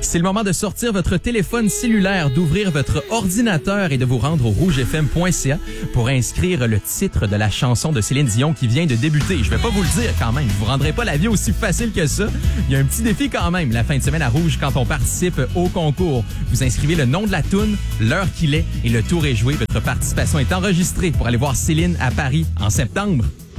C'est le moment de sortir votre téléphone cellulaire, d'ouvrir votre ordinateur et de vous rendre au rougefm.ca pour inscrire le titre de la chanson de Céline Dion qui vient de débuter. Je vais pas vous le dire quand même, vous rendrez pas la vie aussi facile que ça. Il y a un petit défi quand même la fin de semaine à Rouge quand on participe au concours. Vous inscrivez le nom de la toune, l'heure qu'il est et le tour est joué. Votre participation est enregistrée pour aller voir Céline à Paris en septembre.